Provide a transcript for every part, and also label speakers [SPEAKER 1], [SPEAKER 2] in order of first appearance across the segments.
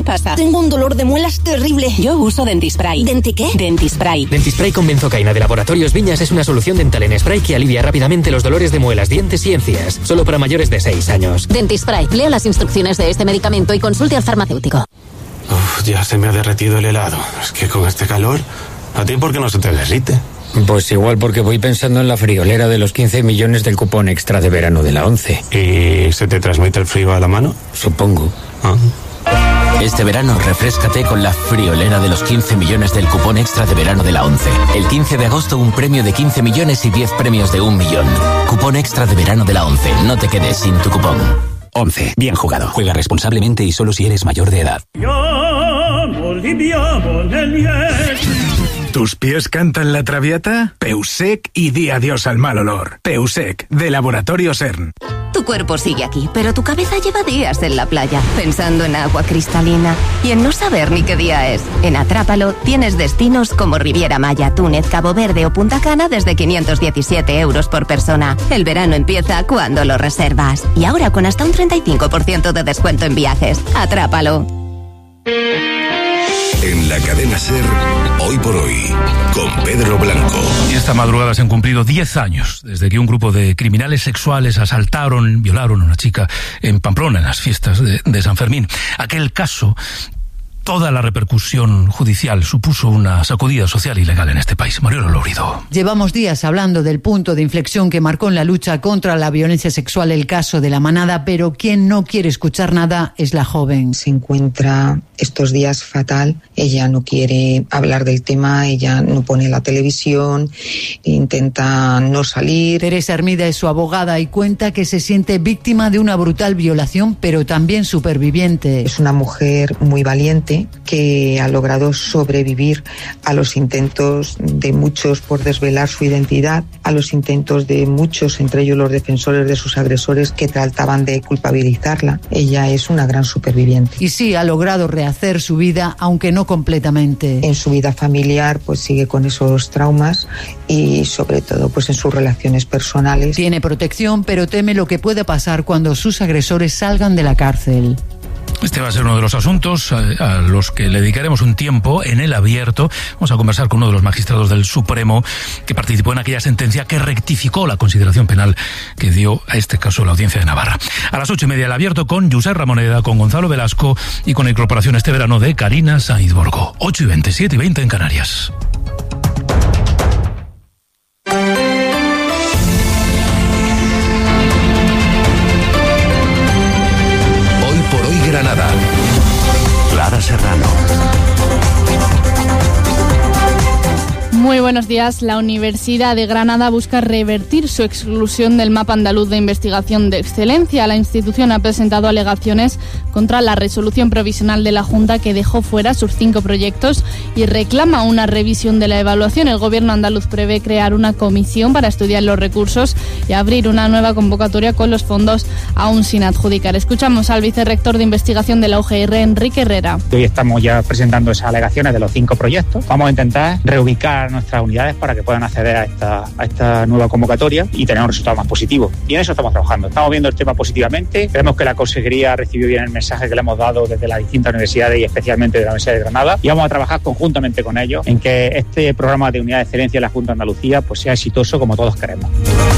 [SPEAKER 1] pasa?
[SPEAKER 2] Tengo un dolor de muelas terrible.
[SPEAKER 1] Yo uso Dentispray.
[SPEAKER 2] ¿Denti qué?
[SPEAKER 1] Dentispray.
[SPEAKER 3] Dentispray con benzocaína de Laboratorios Viñas es una solución dental en spray que alivia rápidamente los dolores de muelas, dientes y encías. Solo para mayores de 6 años.
[SPEAKER 4] Dentispray. Lea las instrucciones de este medicamento y consulte al farmacéutico.
[SPEAKER 5] Ya se me ha derretido el helado. Es que con este calor, ¿a ti por qué no se te derrite?
[SPEAKER 6] Pues igual porque voy pensando en la friolera de los 15 millones del cupón extra de verano de la ONCE.
[SPEAKER 5] ¿Y se te transmite el frío a la mano?
[SPEAKER 6] Supongo.
[SPEAKER 7] Este verano refréscate con la friolera de los 15 millones del cupón extra de verano de la ONCE. El 15 de agosto un premio de 15 millones y 10 premios de 1 millón. Cupón extra de verano de la ONCE. No te quedes sin tu cupón.
[SPEAKER 8] ONCE. Bien jugado. Juega responsablemente y solo si eres mayor de edad.
[SPEAKER 9] ¿Tus pies cantan la traviata? Peusec y di adiós al mal olor. Peusec, de Laboratorios ERN.
[SPEAKER 10] Tu cuerpo sigue aquí, pero tu cabeza lleva días en la playa, pensando en agua cristalina y en no saber ni qué día es. En Atrápalo tienes destinos como Riviera Maya, Túnez, Cabo Verde o Punta Cana desde 517 € por persona. El verano empieza cuando lo reservas. Y ahora con hasta un 35% de descuento en viajes. Atrápalo.
[SPEAKER 11] En la cadena SER, Hoy por Hoy, con Pedro Blanco.
[SPEAKER 12] Y esta madrugada se han cumplido 10 años desde que un grupo de criminales sexuales asaltaron, violaron a una chica en Pamplona en las fiestas de San Fermín. Aquel caso, toda la repercusión judicial supuso una sacudida social y legal en este país. Mariano Lourido.
[SPEAKER 13] Llevamos días hablando del punto de inflexión que marcó en la lucha contra la violencia sexual el caso de La Manada, pero quien no quiere escuchar nada es la joven.
[SPEAKER 14] Se encuentra estos días fatal, ella no quiere hablar del tema, ella no pone la televisión, intenta no salir.
[SPEAKER 13] Teresa Hermida es su abogada y cuenta que se siente víctima de una brutal violación, pero también superviviente.
[SPEAKER 14] Es una mujer muy valiente que ha logrado sobrevivir a los intentos de muchos por desvelar su identidad, a los intentos de muchos, entre ellos los defensores de sus agresores, que trataban de culpabilizarla. Ella es una gran superviviente.
[SPEAKER 13] Y sí, ha logrado rehacer su vida, aunque no completamente.
[SPEAKER 14] En su vida familiar, pues sigue con esos traumas y sobre todo pues en sus relaciones personales.
[SPEAKER 13] Tiene protección, pero teme lo que pueda pasar cuando sus agresores salgan de la cárcel.
[SPEAKER 12] Este va a ser uno de los asuntos a los que le dedicaremos un tiempo en el abierto. Vamos a conversar con uno de los magistrados del Supremo que participó en aquella sentencia que rectificó la consideración penal que dio a este caso la Audiencia de Navarra. A las 8:30 el abierto con Josep Ramoneda, con Gonzalo Velasco y con la incorporación este verano de Karina Sainz Borgo. 8:20, 7:20 en Canarias.
[SPEAKER 11] Granada. Clara Serrano.
[SPEAKER 15] Muy buenos días. La Universidad de Granada busca revertir su exclusión del Mapa Andaluz de Investigación de Excelencia. La institución ha presentado alegaciones contra la resolución provisional de la Junta que dejó fuera sus 5 proyectos y reclama una revisión de la evaluación. El Gobierno andaluz prevé crear una comisión para estudiar los recursos y abrir una nueva convocatoria con los fondos aún sin adjudicar. Escuchamos al vicerrector de investigación de la UGR, Enrique Herrera.
[SPEAKER 16] Hoy estamos ya presentando esas alegaciones de los 5 proyectos. Vamos a intentar reubicar nuestras unidades para que puedan acceder a esta nueva convocatoria y tener un resultado más positivo. Y en eso estamos trabajando. Estamos viendo el tema positivamente. Creemos que la Consejería recibió bien el mensaje que le hemos dado desde las distintas universidades y especialmente de la Universidad de Granada. Y vamos a trabajar conjuntamente con ellos en que este programa de Unidad de Excelencia de la Junta de Andalucía pues sea exitoso como todos queremos.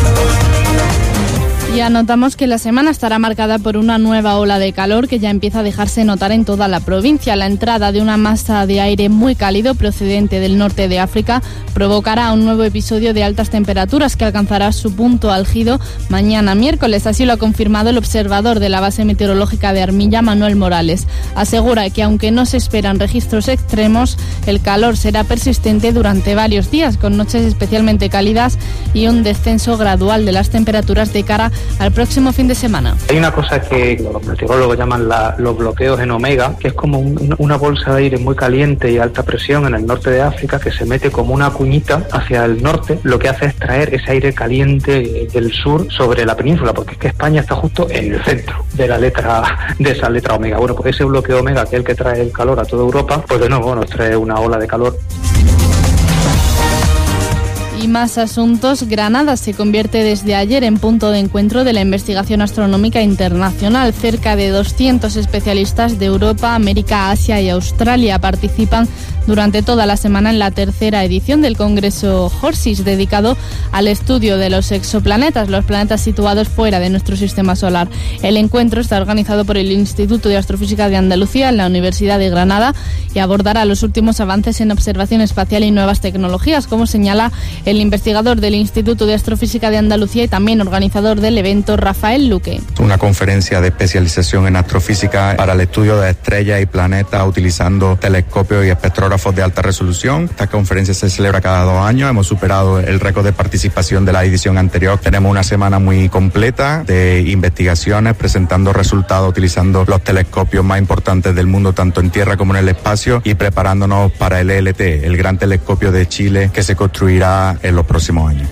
[SPEAKER 15] Y anotamos que la semana estará marcada por una nueva ola de calor que ya empieza a dejarse notar en toda la provincia. La entrada de una masa de aire muy cálido procedente del norte de África provocará un nuevo episodio de altas temperaturas que alcanzará su punto álgido mañana miércoles. Así lo ha confirmado el observador de la base meteorológica de Armilla, Manuel Morales. Asegura que aunque no se esperan registros extremos, el calor será persistente durante varios días, con noches especialmente cálidas y un descenso gradual de las temperaturas de cara al próximo fin de semana.
[SPEAKER 17] Hay una cosa que los meteorólogos llaman los bloqueos en omega, que es como una bolsa de aire muy caliente y alta presión en el norte de África que se mete como una cuñita hacia el norte. Lo que hace es traer ese aire caliente del sur sobre la península, porque es que España está justo en el centro de esa letra omega. Bueno, pues ese bloqueo omega, que es el que trae el calor a toda Europa, pues de nuevo nos trae una ola de calor.
[SPEAKER 15] Y más asuntos. Granada se convierte desde ayer en punto de encuentro de la investigación astronómica internacional. Cerca de 200 especialistas de Europa, América, Asia y Australia participan durante toda la semana en la tercera edición del Congreso HORSIS, dedicado al estudio de los exoplanetas, los planetas situados fuera de nuestro sistema solar. El encuentro está organizado por el Instituto de Astrofísica de Andalucía en la Universidad de Granada y abordará los últimos avances en observación espacial y nuevas tecnologías, como señala el investigador del Instituto de Astrofísica de Andalucía y también organizador del evento, Rafael Luque.
[SPEAKER 1] Una conferencia de especialización en astrofísica para el estudio de estrellas y planetas utilizando telescopios y espectrógrafos de alta resolución. Esta conferencia se celebra cada 2 años. Hemos superado el récord de participación de la edición anterior. Tenemos una semana muy completa de investigaciones, presentando resultados utilizando los telescopios más importantes del mundo, tanto en tierra como en el espacio, y preparándonos para el ELT, el gran telescopio de Chile, que se construirá en los próximos años.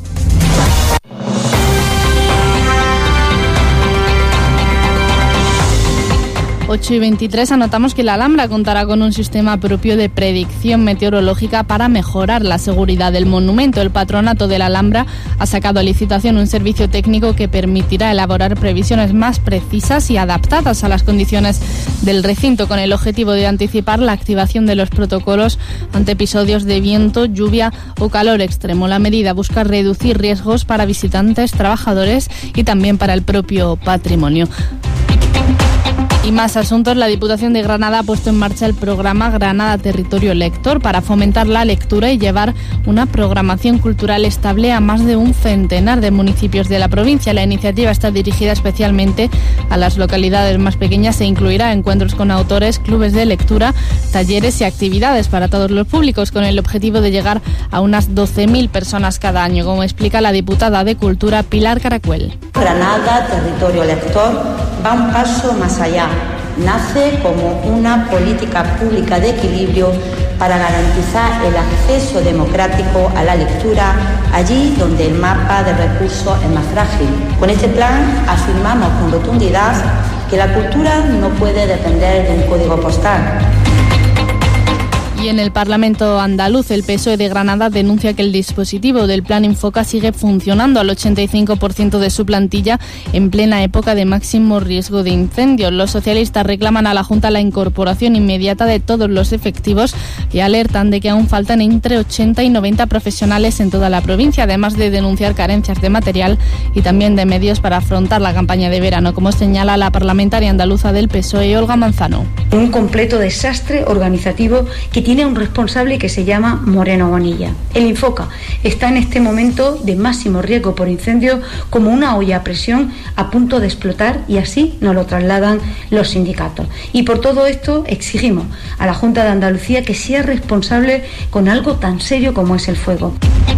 [SPEAKER 15] Ocho y 23, anotamos que la Alhambra contará con un sistema propio de predicción meteorológica para mejorar la seguridad del monumento. El Patronato de la Alhambra ha sacado a licitación un servicio técnico que permitirá elaborar previsiones más precisas y adaptadas a las condiciones del recinto, con el objetivo de anticipar la activación de los protocolos ante episodios de viento, lluvia o calor extremo. La medida busca reducir riesgos para visitantes, trabajadores y también para el propio patrimonio. Y más asuntos. La Diputación de Granada ha puesto en marcha el programa Granada Territorio Lector para fomentar la lectura y llevar una programación cultural estable a más de un centenar de municipios de la provincia. La iniciativa está dirigida especialmente a las localidades más pequeñas e incluirá encuentros con autores, clubes de lectura, talleres y actividades para todos los públicos, con el objetivo de llegar a unas 12.000 personas cada año, como explica la diputada de Cultura, Pilar Caracuel.
[SPEAKER 18] Granada Territorio Lector va un paso más allá. Nace como una política pública de equilibrio para garantizar el acceso democrático a la lectura allí donde el mapa de recursos es más frágil. Con este plan afirmamos con rotundidad que la cultura no puede depender de un código postal.
[SPEAKER 15] Y en el Parlamento andaluz, el PSOE de Granada denuncia que el dispositivo del Plan Infoca sigue funcionando al 85% de su plantilla en plena época de máximo riesgo de incendios. Los socialistas reclaman a la Junta la incorporación inmediata de todos los efectivos y alertan de que aún faltan entre 80 y 90 profesionales en toda la provincia, además de denunciar carencias de material y también de medios para afrontar la campaña de verano, como señala la parlamentaria andaluza del PSOE, Olga Manzano.
[SPEAKER 19] Un completo desastre organizativo que tiene un responsable que se llama Moreno Bonilla. El Infoca está en este momento de máximo riesgo por incendio como una olla a presión a punto de explotar, y así nos lo trasladan los sindicatos. Y por todo esto exigimos a la Junta de Andalucía que sea responsable con algo tan serio como es el fuego.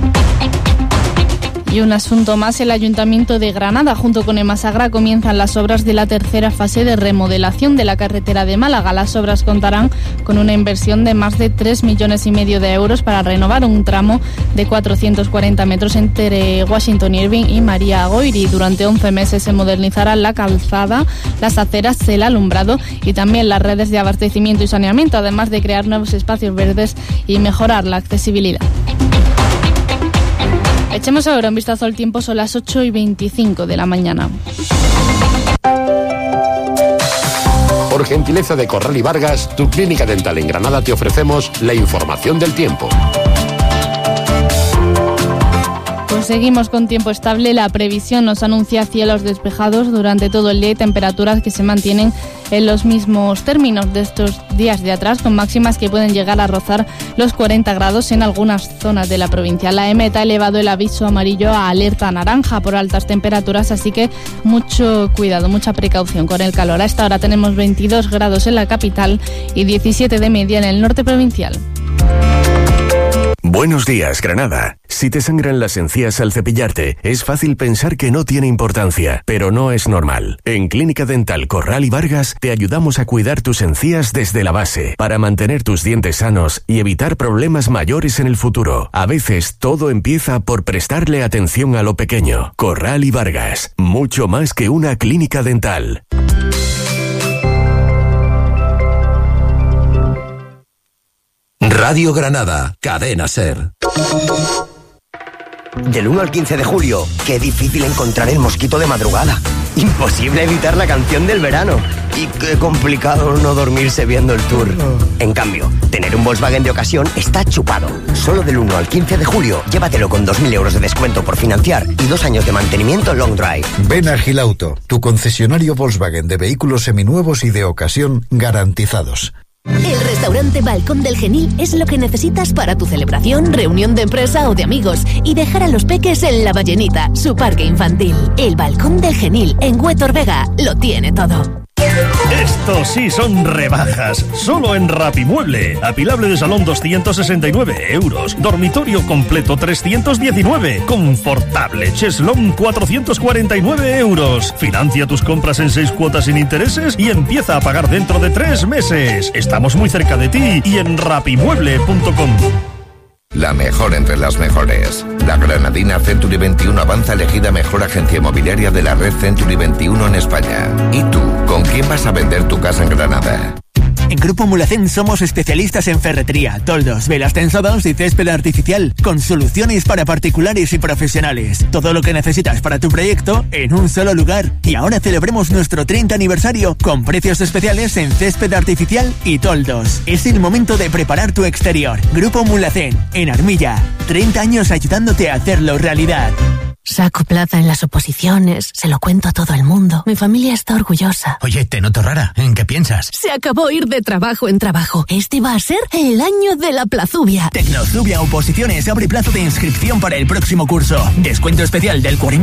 [SPEAKER 15] Y un asunto más, el Ayuntamiento de Granada junto con Emasagra comienzan las obras de la tercera fase de remodelación de la carretera de Málaga. Las obras contarán con una inversión de más de 3,5 millones de euros para renovar un tramo de 440 metros entre Washington Irving y María Goiri. Durante 11 meses se modernizará la calzada, las aceras, el alumbrado y también las redes de abastecimiento y saneamiento, además de crear nuevos espacios verdes y mejorar la accesibilidad. Echemos ahora un vistazo al tiempo, son las 8 y 25 de la mañana.
[SPEAKER 20] Por gentileza de Corral y Vargas, tu clínica dental en Granada, te ofrecemos la información del tiempo.
[SPEAKER 15] Pues seguimos con tiempo estable. La previsión nos anuncia cielos despejados durante todo el día y temperaturas que se mantienen en los mismos términos de estos días de atrás, con máximas que pueden llegar a rozar los 40 grados en algunas zonas de la provincia. La EMET ha elevado el aviso amarillo a alerta naranja por altas temperaturas, así que mucho cuidado, mucha precaución con el calor. A esta hora tenemos 22 grados en la capital y 17 de media en el norte provincial.
[SPEAKER 11] Buenos días, Granada. Si te sangran las encías al cepillarte, es fácil pensar que no tiene importancia, pero no es normal. En Clínica Dental Corral y Vargas te ayudamos a cuidar tus encías desde la base, para mantener tus dientes sanos y evitar problemas mayores en el futuro. A veces todo empieza por prestarle atención a lo pequeño. Corral y Vargas, mucho más que una clínica dental.
[SPEAKER 21] Radio Granada, Cadena SER. Del 1 al 15 de julio, qué difícil encontrar el mosquito de madrugada. Imposible evitar la canción del verano. Y qué complicado no dormirse viendo el tour. En cambio, tener un Volkswagen de ocasión está chupado. Solo del 1 al 15 de julio, llévatelo con 2.000 euros de descuento por financiar y 2 años de mantenimiento long drive.
[SPEAKER 22] Ven a Gilauto, tu concesionario Volkswagen de vehículos seminuevos y de ocasión garantizados.
[SPEAKER 23] El restaurante Balcón del Genil es lo que necesitas para tu celebración, reunión de empresa o de amigos y dejar a los peques en La Ballenita, su parque infantil. El Balcón del Genil en Huétor Vega lo tiene todo.
[SPEAKER 24] Estos sí son rebajas, solo en Rapimueble. Apilable de salón 269 euros, dormitorio completo 319, confortable cheslón 449 euros. Financia tus compras en 6 cuotas sin intereses y empieza a pagar dentro de 3 meses. Estamos muy cerca de ti y en rapimueble.com.
[SPEAKER 25] La mejor entre las mejores. La granadina Century 21 avanza elegida mejor agencia inmobiliaria de la red Century 21 en España. ¿Y tú, con quién vas a vender tu casa en Granada?
[SPEAKER 26] En Grupo Mulhacén somos especialistas en ferretería, toldos, velas tensadas y césped artificial, con soluciones para particulares y profesionales. Todo lo que necesitas para tu proyecto en un solo lugar. Y ahora celebremos nuestro 30 aniversario con precios especiales en césped artificial y toldos. Es el momento de preparar tu exterior. Grupo Mulhacén, en Armilla. 30 años ayudándote a hacerlo realidad.
[SPEAKER 23] Saco plaza en las oposiciones, se lo cuento a todo el mundo. Mi familia está orgullosa.
[SPEAKER 27] Oye, te noto rara. ¿En qué piensas?
[SPEAKER 23] Se acabó ir de trabajo en trabajo. Este va a ser el año de la Plazubia.
[SPEAKER 26] Tecnozubia Oposiciones abre plazo de inscripción para el próximo curso. Descuento especial del 40%.